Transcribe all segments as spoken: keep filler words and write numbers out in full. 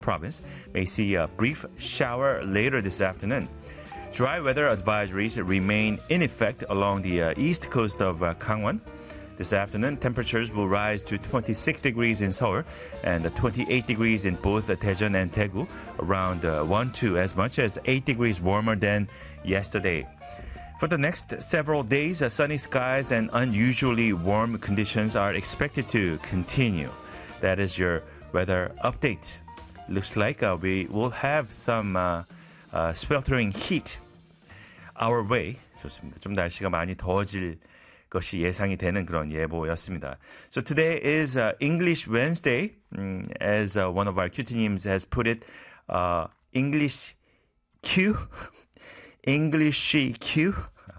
province may see a brief shower later this afternoon. Dry weather advisories remain in effect along the uh, east coast of uh, Gangwon. This afternoon, temperatures will rise to twenty-six degrees in Seoul and twenty-eight degrees in both Daejeon and Daegu, around uh, one to as much as eight degrees warmer than yesterday. For the next several days, uh, sunny skies and unusually warm conditions are expected to continue. That is your weather update. Looks like uh, we will have some uh, uh, sweltering heat our way. 좋습니다. 좀 날씨가 많이 더워질 것이 예상이 되는 그런 예보였습니다. So today is uh, English Wednesday, um, as uh, one of our q teams has put it, uh, English Q? English Q?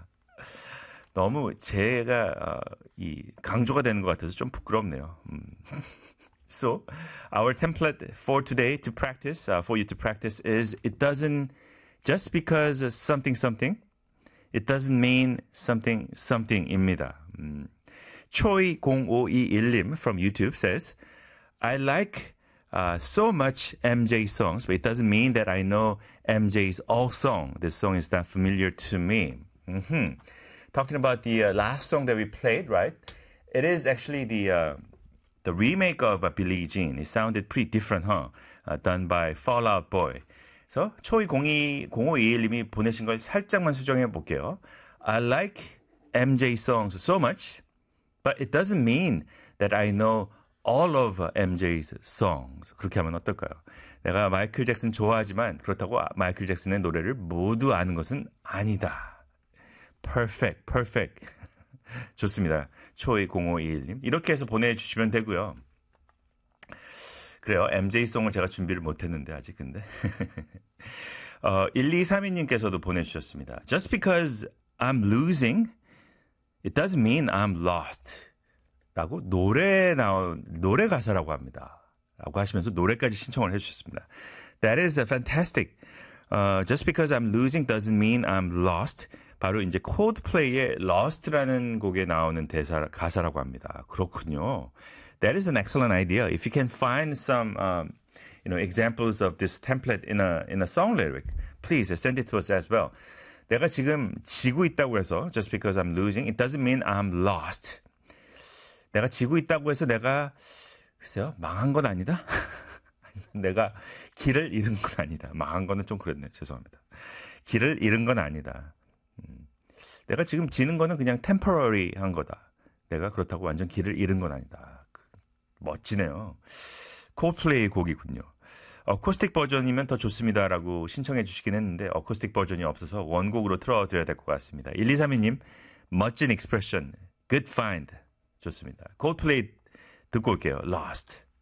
너무 제가 어, 이 강조가 되는 것 같아서 좀 부끄럽네요. 음. So our template for today to practice, uh, for you to practice is it doesn't, just because something something, it doesn't mean something something입니다. 음. 초이 공오이일님 from YouTube says, I like uh, so much M J songs, but it doesn't mean that I know M J's all song. This song is not familiar to me. Mm-hmm. Talking about the uh, last song that we played, right? It is actually the uh, the remake of uh, Billie Jean. It sounded pretty different, huh? Uh, done by Fall Out Boy. So 초이 공오이일님이 보내신 걸 살짝만 수정해 볼게요. I like M J songs so much, but it doesn't mean that I know all of M J's songs. 그렇게 하면 어떨까요? 내가 마이클 잭슨 좋아하지만 그렇다고 마이클 잭슨의 노래를 모두 아는 것은 아니다. Perfect, perfect. 좋습니다. 초이 공오이일님. 이렇게 해서 보내주시면 되고요. 그래요. 엠제이송을 제가 준비를 못했는데 아직 근데. 어, 일이삼이님께서도 보내주셨습니다. Just because I'm losing, it doesn't mean I'm lost. 라고 노래 나온 노래 가사라고 합니다. 라고 하시면서 노래까지 신청을 해주셨습니다. That is fantastic. Uh, just because I'm losing doesn't mean I'm lost. 바로 이제 콜드플레이의 Lost라는 곡에 나오는 대사 가사라고 합니다. 그렇군요. That is an excellent idea. If you can find some, um, you know, examples of this template in a in a song lyric, please send it to us as well. 내가 지금 지고 있다고 해서 just because I'm losing, it doesn't mean I'm lost. 내가 지고 있다고 해서 내가 글쎄요 망한 건 아니다. 내가 길을 잃은 건 아니다. 망한 거는 좀 그랬네. 죄송합니다. 길을 잃은 건 아니다. 음, 내가 지금 지는 거는 그냥 temporary한 거다. 내가 그렇다고 완전 길을 잃은 건 아니다. 멋지네요. 콜플레이 곡이군요. 어쿠스틱 버전이면 더 좋습니다라고 신청해 주시긴 했는데 어쿠스틱 버전이 없어서 원곡으로 틀어드려야 될 것 같습니다. 일이삼이님 멋진 익스프레션. Good find. 좋습니다. 콜플레이 듣고 올게요. Lost.